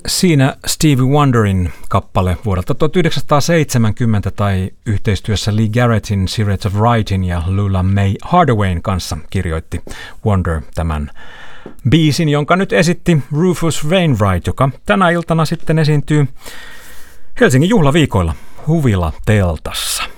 Siinä Stevie Wonderin kappale vuodelta 1970 tai yhteistyössä Lee Garrettin, Secrets of Writing ja Lula May Hardawayn kanssa kirjoitti Wonder tämän biisin, jonka nyt esitti Rufus Wainwright, joka tänä iltana sitten esiintyy Helsingin juhlaviikoilla Huvila Teltassa.